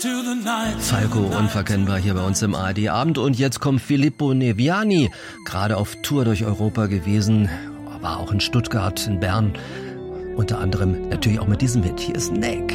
Falco unverkennbar hier bei uns im ARD-Abend. Und jetzt kommt Filippo Neviani, gerade auf Tour durch Europa gewesen, war auch in Stuttgart, in Bern, unter anderem natürlich auch mit diesem Hit. Hier ist Neck.